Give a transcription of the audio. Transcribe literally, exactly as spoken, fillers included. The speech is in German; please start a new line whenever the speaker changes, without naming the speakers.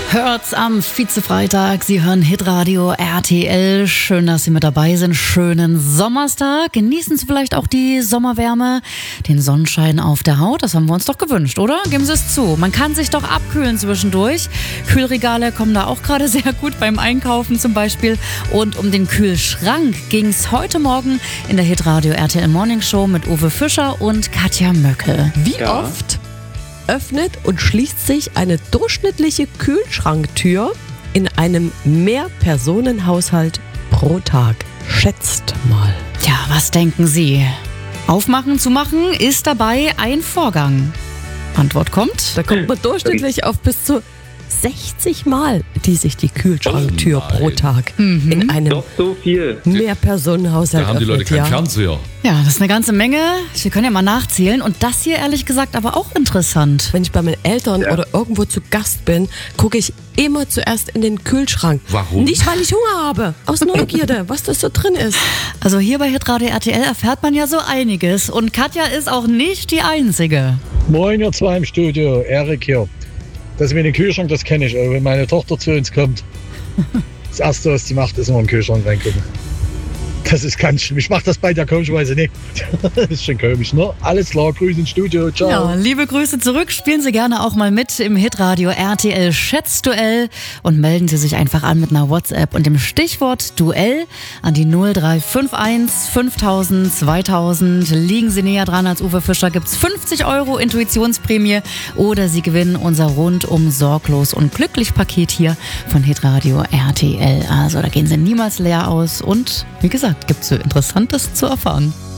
Hört's am Vize-Freitag. Sie hören Hitradio R T L. Schön, dass Sie mit dabei sind. Schönen Sommerstag. Genießen Sie vielleicht auch die Sommerwärme, den Sonnenschein auf der Haut. Das haben wir uns doch gewünscht, oder? Geben Sie es zu. Man kann sich doch abkühlen zwischendurch. Kühlregale kommen da auch gerade sehr gut beim Einkaufen zum Beispiel. Und um den Kühlschrank ging's heute Morgen in der Hitradio R T L Morning Show mit Uwe Fischer und Katja Möckel.
Wie ja. oft öffnet und schließt sich eine durchschnittliche Kühlschranktür in einem Mehrpersonenhaushalt pro Tag? Schätzt mal.
Tja, was denken Sie? Aufmachen, zumachen ist dabei ein Vorgang. Antwort kommt.
Da kommt man durchschnittlich auf bis zu sechzig Mal, die sich die Kühlschranktür
oh
pro Tag mhm. in einem
Doch so viel.
Mehrpersonenhaushalt
Da haben die
öffnet,
Leute keinen
ja.
Fernseher.
Ja, das ist eine ganze Menge. Wir können ja mal nachzählen. Und das hier ehrlich gesagt aber auch interessant.
Wenn ich bei meinen Eltern
Ja.
oder irgendwo zu Gast bin, gucke ich immer zuerst in den Kühlschrank.
Warum?
Nicht, weil ich Hunger habe, aus Neugierde, was das so drin ist.
Also hier bei Hitradio R T L erfährt man ja so einiges. Und Katja ist auch nicht die Einzige.
Moin, ihr zwei im Studio, Erik hier. Das mit dem Kühlschrank, das kenne ich. Aber wenn meine Tochter zu uns kommt, das Erste, was sie macht, ist immer in den Kühlschrank reingucken. Das ist ganz schlimm. Ich mache das bei der komischerweise nicht. Das ist schon komisch, ne? Alles klar, Grüße ins Studio, ciao.
Ja, liebe Grüße zurück. Spielen Sie gerne auch mal mit im Hitradio R T L Schätzduell und melden Sie sich einfach an mit einer WhatsApp und dem Stichwort Duell an die null drei fünf eins fünftausend zweitausend. Liegen Sie näher dran als Uwe Fischer, gibt's fünfzig Euro Intuitionsprämie oder Sie gewinnen unser rundum sorglos und glücklich Paket hier von Hitradio R T L. Also da gehen Sie niemals leer aus und wie gesagt, gibt's so Interessantes zu erfahren.